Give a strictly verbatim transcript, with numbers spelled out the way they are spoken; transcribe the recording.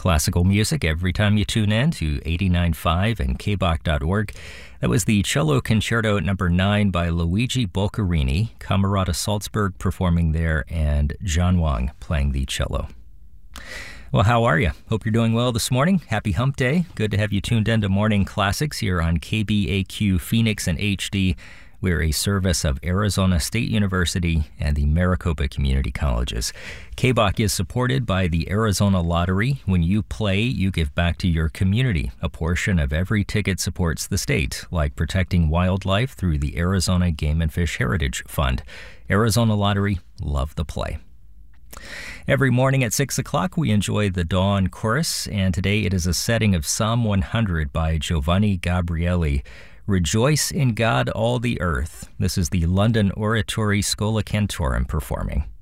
Classical music every time you tune in to eighty-nine point five and K B O C dot org. That was the Cello Concerto number nine by Luigi Boccherini, Camerata Salzburg performing there, and John Wang playing the cello. Well, how are you? Hope you're doing well this morning. Happy Hump Day. Good to have you tuned in to Morning Classics here on K B A Q Phoenix and H D. We're a service of Arizona State University and the Maricopa Community Colleges. K B O C is supported by the Arizona Lottery. When you play, you give back to your community. A portion of every ticket supports the state, like protecting wildlife through the Arizona Game and Fish Heritage Fund. Arizona Lottery, love the play. Every morning at six o'clock, we enjoy the Dawn Chorus, and today it is a setting of Psalm one hundred by Giovanni Gabrieli. Rejoice in God, all the earth. This is the London Oratory Schola Cantorum performing.